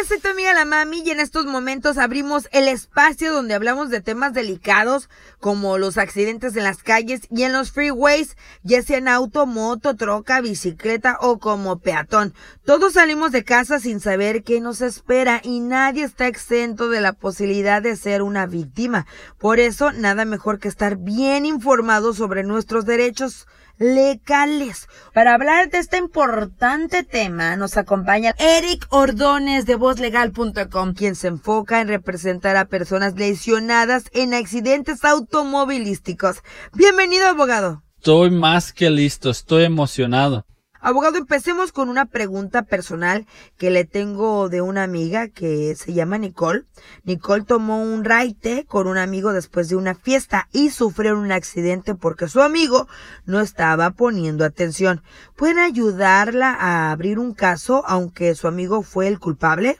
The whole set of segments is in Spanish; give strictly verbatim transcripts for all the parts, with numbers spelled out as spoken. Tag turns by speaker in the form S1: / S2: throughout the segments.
S1: soy tu amiga la Mami y en estos momentos abrimos el espacio donde hablamos de temas delicados como los accidentes en las calles y en los freeways, ya sea en auto, moto, troca, bicicleta o como peatón. Todos salimos de casa sin saber qué nos espera y nadie está exento de la posibilidad de ser una víctima. Por eso, nada mejor que estar bien informado sobre nuestros derechos legales. Para hablar de este importante tema nos acompaña Eric Ordóñez de voz legal punto com, quien se enfoca en representar a personas lesionadas en accidentes automovilísticos. Bienvenido, abogado.
S2: Estoy más que listo, estoy emocionado.
S1: Abogado, empecemos con una pregunta personal que le tengo de una amiga que se llama Nicole. Nicole tomó un raite con un amigo después de una fiesta y sufrió un accidente porque su amigo no estaba poniendo atención. ¿Pueden ayudarla a abrir un caso aunque su amigo fue el culpable?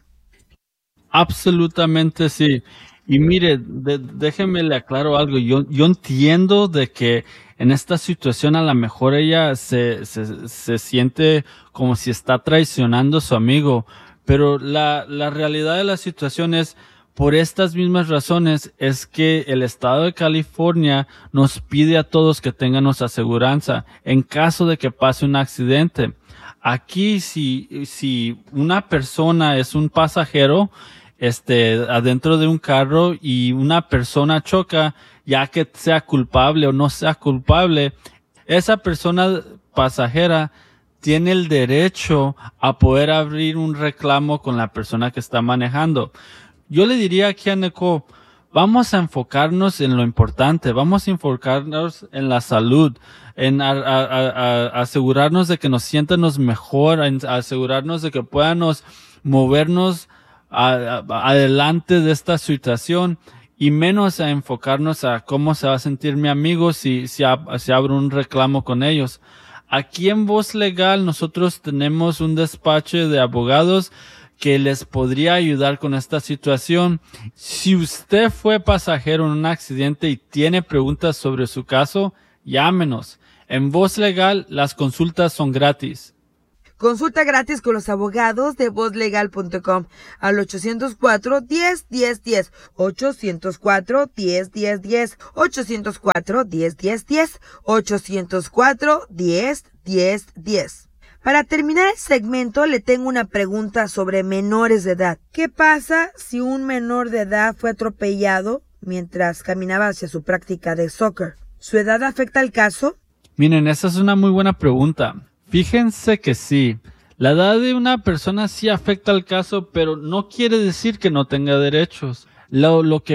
S2: Absolutamente sí. Y mire, de, déjeme le aclaro algo. Yo, yo entiendo de que en esta situación a lo mejor ella se, se, se siente como si está traicionando a su amigo, pero la, la realidad de la situación es, por estas mismas razones, es que el estado de California nos pide a todos que tengamos aseguranza en caso de que pase un accidente. Aquí, si, si una persona es un pasajero, este, adentro de un carro y una persona choca, ya que sea culpable o no sea culpable, esa persona pasajera tiene el derecho a poder abrir un reclamo con la persona que está manejando. Yo le diría aquí a Nicole, vamos a enfocarnos en lo importante, vamos a enfocarnos en la salud, en a, a, a, a asegurarnos de que nos sientamos mejor, en asegurarnos de que podamos movernos a, a, adelante de esta situación y menos a enfocarnos a cómo se va a sentir mi amigo si, si, si abro un reclamo con ellos. Aquí en Voz Legal nosotros tenemos un despacho de abogados que les podría ayudar con esta situación. Si usted fue pasajero en un accidente y tiene preguntas sobre su caso, llámenos. En Voz Legal las consultas son gratis.
S1: Consulta gratis con los abogados de voz legal punto com al ochocientos cuatro, diez, diez, diez, ochocientos cuatro, diez, diez, diez, ochocientos cuatro, diez, diez, diez, ochocientos cuatro, diez, diez, diez. Para terminar el segmento, le tengo una pregunta sobre menores de edad. ¿Qué pasa si un menor de edad fue atropellado mientras caminaba hacia su práctica de soccer? ¿Su edad afecta el caso?
S2: Miren, esa es una muy buena pregunta. Fíjense que sí, la edad de una persona sí afecta al caso, pero no quiere decir que no tenga derechos. Lo, lo que